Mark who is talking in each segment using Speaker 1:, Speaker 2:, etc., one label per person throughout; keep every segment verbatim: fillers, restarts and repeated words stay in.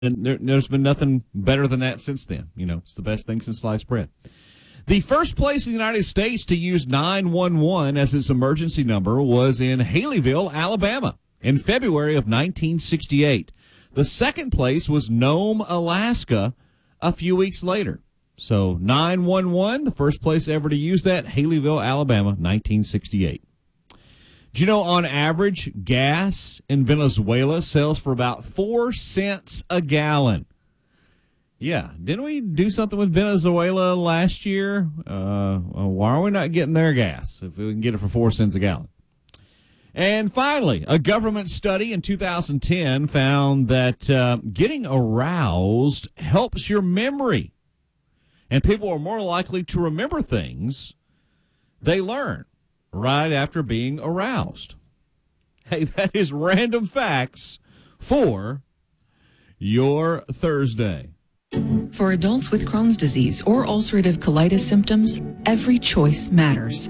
Speaker 1: And there, there's been nothing better than that since then. You know, it's the best thing since sliced bread. The first place in the United States to use nine one one as its emergency number was in Haleyville, Alabama, in February of nineteen sixty-eight. The second place was Nome, Alaska, a few weeks later. So nine one one, the first place ever to use that, Haleyville, Alabama, nineteen sixty-eight. Do you know, on average, gas in Venezuela sells for about four cents a gallon? Yeah, didn't we do something with Venezuela last year? Uh, why are we not getting their gas if we can get it for four cents a gallon? And finally, a government study in two thousand ten found that uh, getting aroused helps your memory. And people are more likely to remember things they learn right after being aroused. Hey, that is random facts for your Thursday.
Speaker 2: For adults with Crohn's disease or ulcerative colitis symptoms, every choice matters.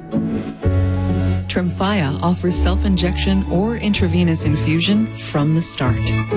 Speaker 2: Tremfya offers self-injection or intravenous infusion from the start.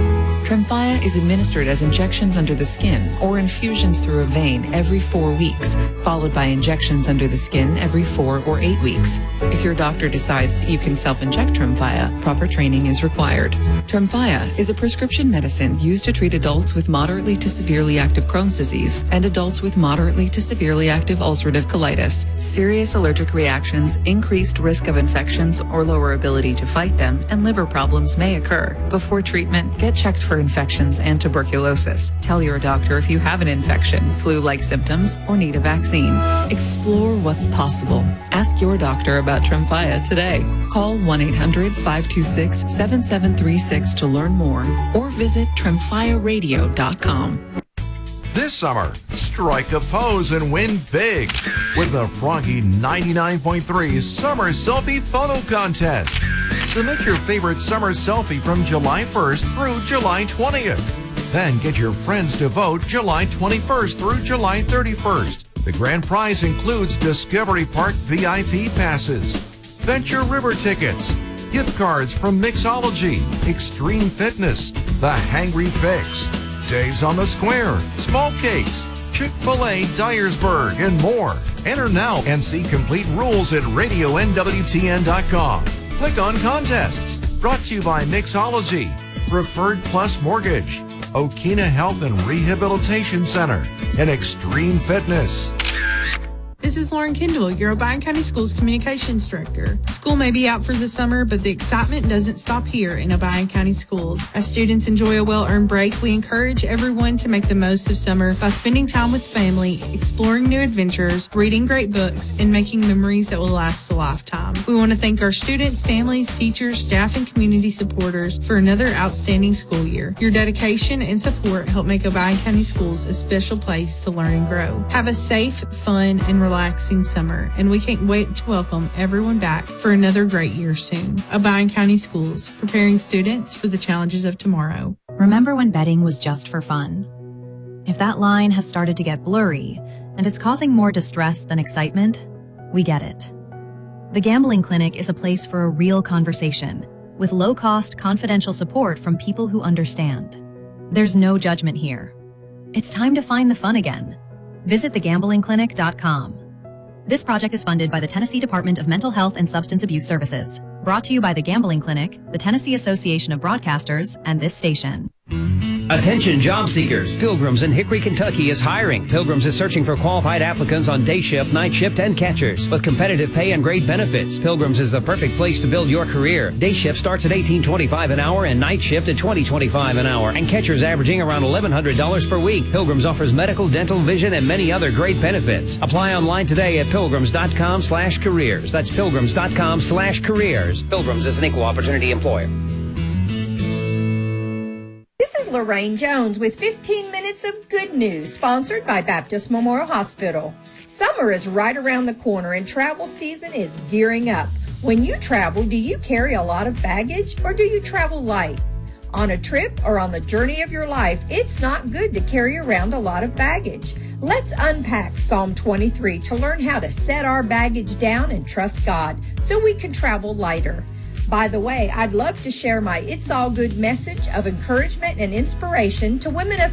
Speaker 2: Tremfya is administered as injections under the skin or infusions through a vein every four weeks, followed by injections under the skin every four or eight weeks. If your doctor decides that you can self-inject Tremfya, proper training is required. Tremfya is a prescription medicine used to treat adults with moderately to severely active Crohn's disease and adults with moderately to severely active ulcerative colitis. Serious allergic reactions, increased risk of infections or lower ability to fight them, and liver problems may occur. Before treatment, get checked for infections and tuberculosis. Tell your doctor if you have an infection, flu-like symptoms, or need a vaccine. Explore what's possible. Ask your doctor about Tremfya today. Call one eight hundred, five two six, seven seven three six to learn more or visit tremfya radio dot com.
Speaker 3: This summer, strike a pose and win big with the Froggy ninety-nine point three Summer Selfie Photo Contest. Submit your favorite summer selfie from July first through July twentieth. Then get your friends to vote July twenty-first through July thirty-first. The grand prize includes Discovery Park V I P passes, Venture River tickets, gift cards from Mixology, Extreme Fitness, The Hangry Fix, Dave's on the Square, Small Cakes, Chick-fil-A Dyersburg, and more. Enter now and see complete rules at radio N W T N dot com. Click on Contests. Brought to you by Mixology, Preferred Plus Mortgage, Okina Health and Rehabilitation Center, and Extreme Fitness.
Speaker 4: This is Lauren Kendall, your Obion County Schools Communications Director. School may be out for the summer, but the excitement doesn't stop here in Obion County Schools. As students enjoy a well-earned break, we encourage everyone to make the most of summer by spending time with family, exploring new adventures, reading great books, and making memories that will last a lifetime. We want to thank our students, families, teachers, staff, and community supporters for another outstanding school year. Your dedication and support help make Obion County Schools a special place to learn and grow. Have a safe, fun, and relaxing relaxing summer, and we can't wait to welcome everyone back for another great year soon. Obion County Schools, preparing students for the challenges of tomorrow.
Speaker 5: Remember when betting was just for fun? If that line has started to get blurry, and it's causing more distress than excitement, we get it. The Gambling Clinic is a place for a real conversation, with low-cost, confidential support from people who understand. There's no judgment here. It's time to find the fun again. Visit the gambling clinic dot com. This project is funded by the Tennessee Department of Mental Health and Substance Abuse Services. Brought to you by the Gambling Clinic, the Tennessee Association of Broadcasters, and this station.
Speaker 6: Attention job seekers. Pilgrims in Hickory, Kentucky is hiring. Pilgrims is searching for qualified applicants on day shift, night shift, and catchers. With competitive pay and great benefits, Pilgrims is the perfect place to build your career. Day shift starts at eighteen twenty-five an hour and night shift at twenty twenty-five an hour, and catchers averaging around eleven hundred dollars per week. Pilgrims offers medical, dental, vision, and many other great benefits. Apply online today at pilgrims dot com slash careers. That's pilgrims dot com slash careers. Pilgrims is an equal opportunity employer.
Speaker 7: This is Lorraine Jones with fifteen minutes of good news, sponsored by Baptist Memorial Hospital. Summer is right around the corner and travel season is gearing up. When you travel, do you carry a lot of baggage or do you travel light? On a trip or on the journey of your life, it's not good to carry around a lot of baggage. Let's unpack Psalm twenty-three to learn how to set our baggage down and trust God so we can travel lighter. By the way, I'd love to share my It's All Good message of encouragement and inspiration to women of